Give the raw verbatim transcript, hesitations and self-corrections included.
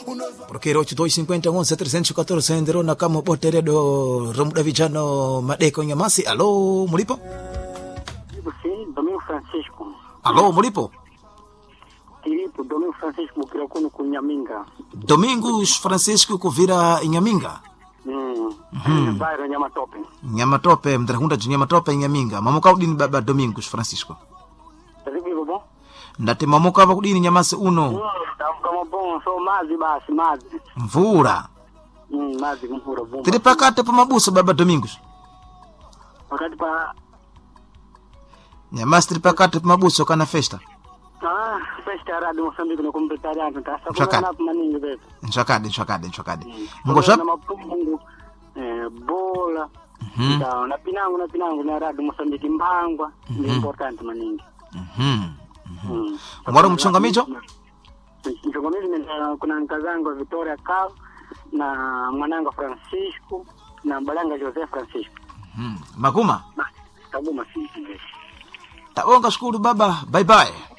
Porque oito dois cinquenta onze trezentos e quatorze ndero na kama botere do Romuda Vijano Madeko Nyamasi. Alô, mulipo? Sim, Domingo Francisco. Alô, mulipo? Tiripo, Domingo Francisco Mukirakuno Kunyaminga. Domingos Francisco Kuvira Nyaminga. Mm. Mm. Bairro Nyamatope. Nyamatope, mdrahunda de Nyamatope Nyaminga. Mamuka udini baba Domingos Francisco. Taribi bobo? Ndate mamuka udini Nyamasi uno. Mm, kama bon, so mazi basi, mazi. Mvura. Mm, mazi mvura bomba. Tiri pakate pa mabuso baba Domingos. Pakati pa Nyamasi tiri pakate pa mabuso kana festa. Ah, festa radio Moçambique no completariado, tá? Só Nchakade. na maninho dele. Nchakade, nchakade, nchakade. Ngosha Ngosha? na mapungu eh bola. Mhm. Então, na pinango na pinango na radio Moçambique mbangwa, ni importante maningi. Mhm. Mm. Mwaro mchongamijo? Mchongamijo ni kuna nkazangu Victoria Cal na mwanangu Francisco na balanga José Francisco. Mhm. Maguma? Tabuma sisi. Tabonga shukuru baba. Bye bye.